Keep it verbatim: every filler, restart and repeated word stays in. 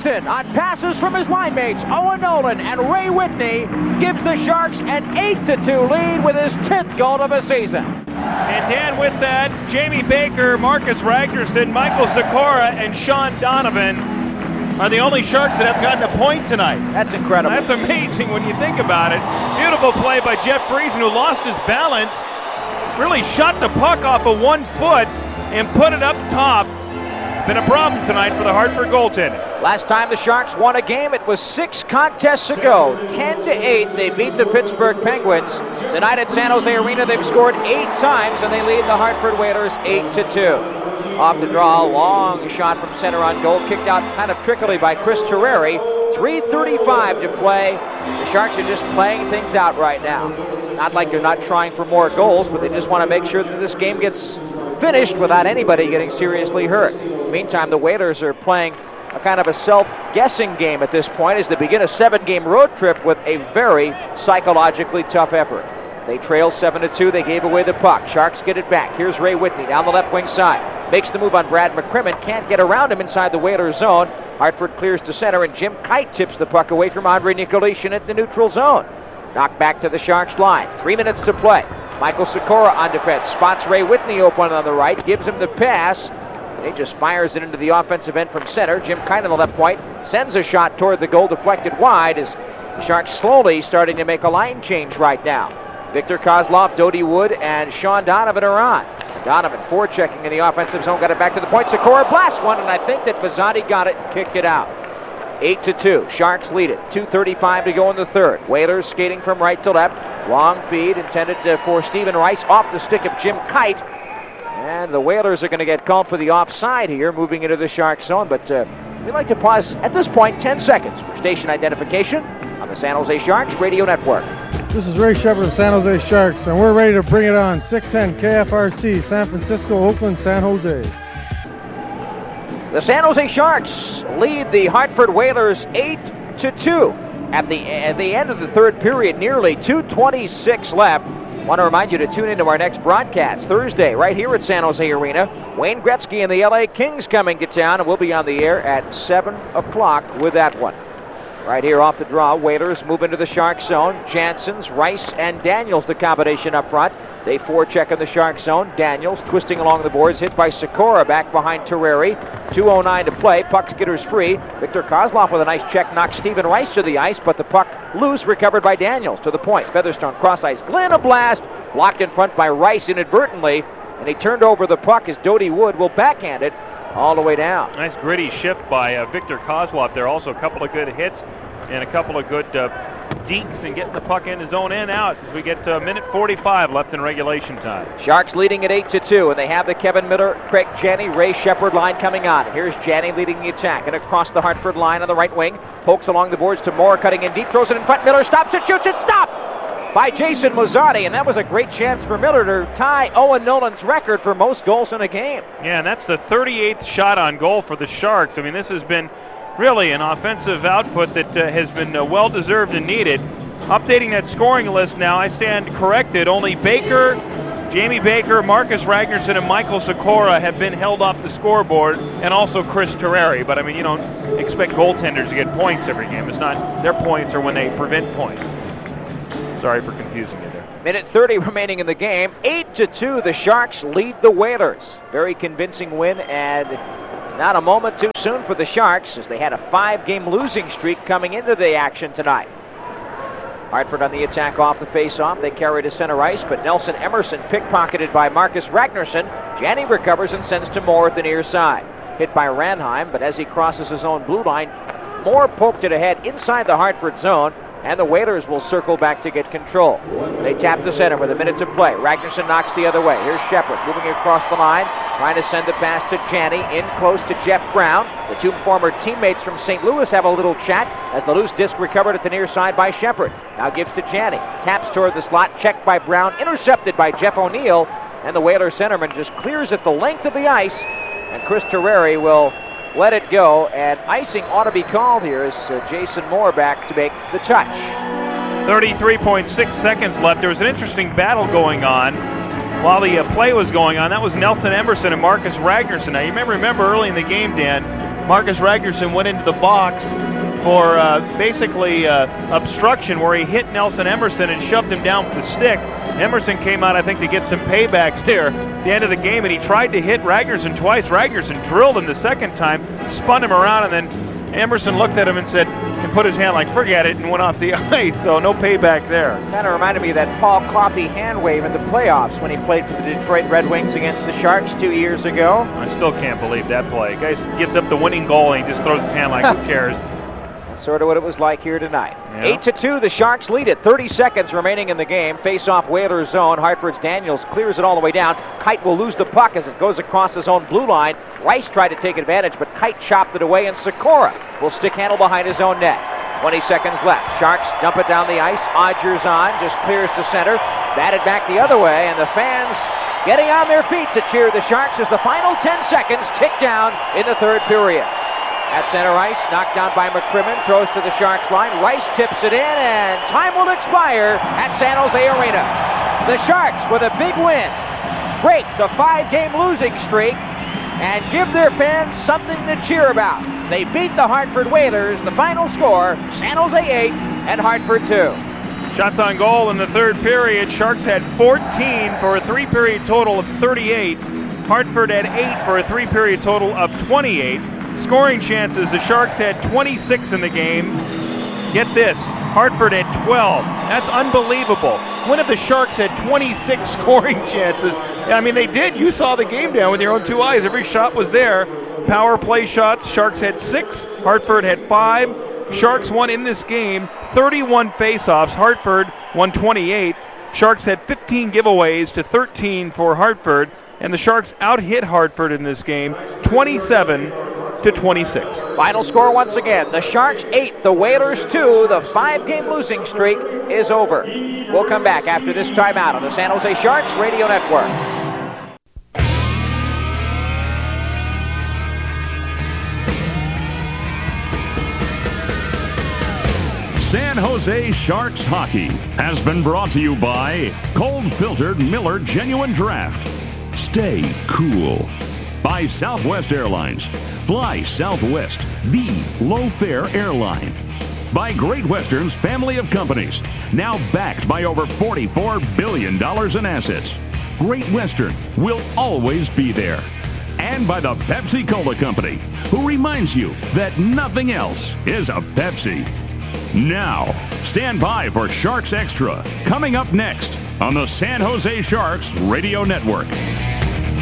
season on passes from his line mates. Owen Nolan and Ray Whitney gives the Sharks an eight to two lead with his tenth goal of the season. And Dan, with that, Jamie Baker, Marcus Ragnarsson, Michael Sikora, and Sean Donovan are the only Sharks that have gotten a point tonight. That's incredible. That's amazing when you think about it. Beautiful play by Jeff Friesen, who lost his balance, really shot the puck off of one foot and put it up top. Been a problem tonight for the Hartford goaltending. Last time the Sharks won a game, it was six contests ago. ten to eight, they beat the Pittsburgh Penguins. Tonight at San Jose Arena, they've scored eight times, and they lead the Hartford Whalers eight to two. Off the draw, a long shot from center on goal, kicked out kind of trickily by Chris Terreri. three thirty-five to play. The Sharks are just playing things out right now. Not like they're not trying for more goals, but they just want to make sure that this game gets finished without anybody getting seriously hurt. Meantime, the Whalers are playing a kind of a self-guessing game at this point as they begin a seven-game road trip with a very psychologically tough effort. They trail seven to two. They gave away the puck. Sharks get it back. Here's Ray Whitney down the left wing side. Makes the move on Brad McCrimmon. Can't get around him inside the Whalers zone. Hartford clears to center, and Jim Kite tips the puck away from Andre Nicolishin at the neutral zone. Knocked back to the Sharks line. Three minutes to play. Michael Sikora on defense. Spots Ray Whitney open on the right. Gives him the pass. He just fires it into the offensive end from center. Jim Kite on the left point sends a shot toward the goal, deflected wide as the Sharks slowly starting to make a line change right now. Victor Kozlov, Dodie Wood, and Sean Donovan are on. Donovan forechecking in the offensive zone, got it back to the point. Sikora blasts one, and I think that Vazati got it and kicked it out. eight to two. Sharks lead it. two thirty-five to go in the third. Whalers skating from right to left. Long feed intended uh, for Stephen Rice off the stick of Jim Kite. And the Whalers are going to get called for the offside here, moving into the Sharks zone. But uh, we'd like to pause at this point ten seconds for station identification on the San Jose Sharks Radio Network. This is Ray Shepard of San Jose Sharks, and we're ready to bring it on. six ten K F R C, San Francisco, Oakland, San Jose. The San Jose Sharks lead the Hartford Whalers eight to two at the, at the end of the third period, nearly two twenty-six left. Want to remind you to tune into our next broadcast Thursday right here at San Jose Arena. Wayne Gretzky and the L A Kings coming to town, and we'll be on the air at seven o'clock with that one. Right here off the draw, Whalers move into the Sharks zone. Janssens, Rice, and Daniels the combination up front. They forecheck in the Sharks zone. Daniels twisting along the boards, hit by Sikora back behind Terreri. two oh nine to play. Puck skitters free. Victor Kozlov with a nice check knocks Stephen Rice to the ice, but the puck loose, recovered by Daniels to the point. Featherstone cross ice. Glenn a blast. Blocked in front by Rice inadvertently, and he turned over the puck as Dodie Wood will backhand it all the way down. Nice gritty shift by uh, Victor Kozlov there. Also a couple of good hits and a couple of good uh, deeks and getting the puck in his own end out as we get to a minute forty-five left in regulation time. Sharks leading at eight to two, and they have the Kevin Miller, Craig Janney, Ray Shepard line coming on. Here's Janney leading the attack, and across the Hartford line on the right wing. Pokes along the boards to Moore, cutting in deep, throws it in front. Miller stops it, shoots it, stop! By Jason Mozzardi, and that was a great chance for Miller to tie Owen Nolan's record for most goals in a game. Yeah, and that's the thirty-eighth shot on goal for the Sharks. I mean, this has been really an offensive output that uh, has been uh, well-deserved and needed. Updating that scoring list now, I stand corrected. Only Baker, Jamie Baker, Marcus Ragnarsson, and Michael Sikora have been held off the scoreboard, and also Chris Terreri. But, I mean, you don't expect goaltenders to get points every game. It's not their points are when they prevent points. Sorry for confusing you there. Minute thirty remaining in the game. eight to two, the Sharks lead the Whalers. Very convincing win, and not a moment too soon for the Sharks, as they had a five-game losing streak coming into the action tonight. Hartford on the attack off the face-off. They carry to center ice, but Nelson Emerson pickpocketed by Marcus Ragnarsson. Janney recovers and sends to Moore at the near side. Hit by Ranheim, but as he crosses his own blue line, Moore poked it ahead inside the Hartford zone, and the Whalers will circle back to get control. They tap the center with a minute to play. Ragnarsson knocks the other way. Here's Shepard moving across the line, trying to send the pass to Janney, in close to Jeff Brown. The two former teammates from Saint Louis have a little chat as the loose disc recovered at the near side by Shepard. Now gives to Janney. Taps toward the slot, checked by Brown, intercepted by Jeff O'Neill, and the Whaler centerman just clears it the length of the ice, and Chris Terreri will let it go, and icing ought to be called here as uh, Jason Moore back to make the touch. thirty-three point six seconds left. There was an interesting battle going on while the uh, play was going on. That was Nelson Emerson and Marcus Ragnarsson. Now, you may remember early in the game, Dan, Marcus Ragnarsson went into the box for uh, basically uh, obstruction, where he hit Nelson Emerson and shoved him down with the stick. Emerson came out, I think, to get some payback there at the end of the game, and he tried to hit Ragnarsson twice. Ragnarsson drilled him the second time, spun him around, and then Emerson looked at him and said, and put his hand like, forget it, and went off the ice, so no payback there. Kind of reminded me of that Paul Coffey hand wave in the playoffs when he played for the Detroit Red Wings against the Sharks two years ago. I still can't believe that play. Guy gives up the winning goal, and he just throws his hand like, who cares? That's sort of what it was like here tonight. Yeah. eight to two, the Sharks lead it. thirty seconds remaining in the game. Face-off Whalers zone. Hartford's Daniels clears it all the way down. Kite will lose the puck as it goes across his own blue line. Rice tried to take advantage, but Kite chopped it away, and Sikora will stick handle behind his own net. twenty seconds left. Sharks dump it down the ice. Odgers on, just clears to center. Batted back the other way, and the fans getting on their feet to cheer the Sharks as the final ten seconds tick down in the third period. At center ice, knocked down by McCrimmon, throws to the Sharks line. Rice tips it in, and time will expire at San Jose Arena. The Sharks, with a big win, break the five-game losing streak and give their fans something to cheer about. They beat the Hartford Whalers. The final score, San Jose eight and Hartford two. Shots on goal in the third period. Sharks had fourteen for a three-period total of thirty-eight. Hartford had eight for a three-period total of twenty-eight. Scoring chances, the Sharks had twenty-six in the game. Get this, Hartford had twelve. That's unbelievable. When have the Sharks had twenty-six scoring chances? I mean, they did. You saw the game down with your own two eyes. Every shot was there. Power play shots, Sharks had six. Hartford had five. Sharks won in this game thirty-one faceoffs. Hartford won twenty-eight. Sharks had fifteen giveaways to thirteen for Hartford. And the Sharks out-hit Hartford in this game twenty-seven to twenty-six. Final score once again, the Sharks eight, the Whalers two. The five-game losing streak is over. We'll come back after this timeout on the San Jose Sharks Radio Network. San Jose Sharks Hockey has been brought to you by cold-filtered Miller Genuine Draft. Stay cool. By Southwest Airlines. Fly Southwest, the low-fare airline. By Great Western's family of companies, now backed by over forty-four billion dollars in assets. Great Western will always be there. And by the Pepsi Cola Company, who reminds you that nothing else is a Pepsi. Now, stand by for Sharks Extra, coming up next on the San Jose Sharks Radio Network.